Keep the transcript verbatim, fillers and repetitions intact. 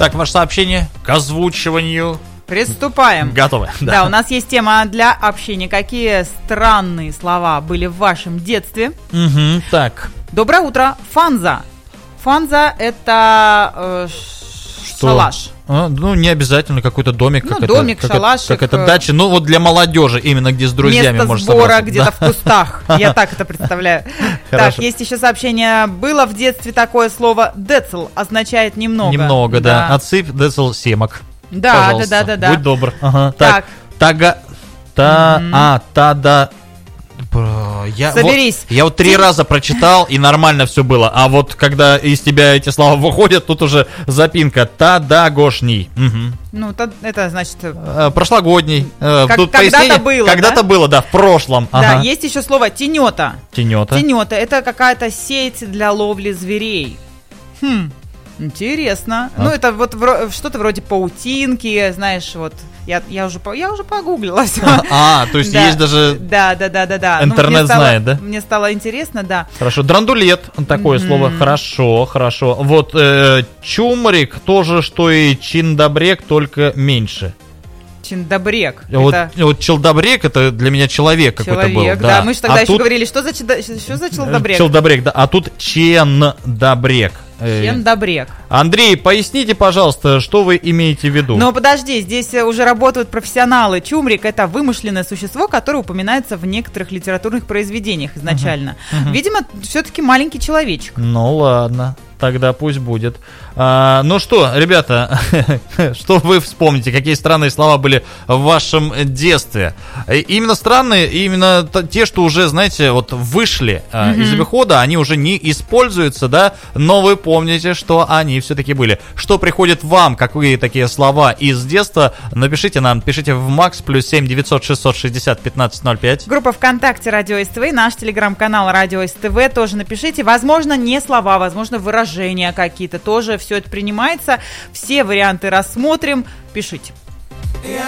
Итак, ваше сообщение к озвучиванию. Приступаем. Готовы. Да. да, у нас есть тема для общения. Какие странные слова были в вашем детстве? Угу, так. Доброе утро. Фанза. Фанза – это э, Что? шалаш. А, ну, не обязательно какой-то домик. Ну, как домик, это, шалашик. Как это дача. Ну, вот для молодежи, именно где с друзьями Место можно сбора собраться. где-то Да. в кустах. Я так это представляю. Так, есть еще сообщение. Было в детстве такое слово «децл», означает немного. Немного, да. Отсыпь децл семок. Да, да, да, да, да. Будь добр. Ага. Так. Тага. Та. А, та, да. Я, Соберись. Вот, я вот три раза прочитал, и нормально все было. А вот когда из тебя эти слова выходят, тут уже запинка. Та-да-гошний. Угу. Ну, то, это значит... Э, прошлогодний. Э, как, когда-то было, Когда-то да? было, да, в прошлом. Да, ага. есть еще слово «тенета». Тенета. Тенета – это какая-то сеть для ловли зверей. Хм, интересно. А? Ну, это вот вро- что-то вроде паутинки, знаешь, вот... Я, я, уже, я уже погуглила все. А, то есть да. есть даже... Да, да, да, да, да. Интернет ну, стало, знает, да? Мне стало интересно, да. Хорошо. Драндулет, такое mm-hmm. слово. Хорошо, хорошо. Вот э, чумрик тоже, что и чиндабрек, только меньше. Чиндабрек. Вот, это... вот челдабрек, это для меня человек, человек какой-то был. да. да. Мы же тогда а еще тут... говорили, что за, чеда... что за челдабрек? Челдабрек, да. А тут чендабрек. Чендабрек. Андрей, поясните, пожалуйста, что вы имеете в виду? Но подожди, здесь уже работают профессионалы. Чумрик – это вымышленное существо, которое упоминается в некоторых литературных произведениях изначально. Uh-huh. Uh-huh. Видимо, все-таки маленький человечек. Ну ладно, тогда пусть будет. А, ну что, ребята, что вы вспомните, какие странные слова были в вашем детстве? Именно странные, именно те, что уже, знаете, вот вышли uh-huh. из обихода, они уже не используются, да, но вы помните, что они все-таки были. Что приходит вам, какие такие слова из детства, напишите нам, пишите в Макс, плюс семь девятьсот шестьсот шестьдесят пятнадцать ноль пять. Группа ВКонтакте Радио СТВ, наш телеграм-канал Радио СТВ, тоже напишите. Возможно, не слова, возможно, выражения какие-то, тоже все это принимается. Все варианты рассмотрим, пишите.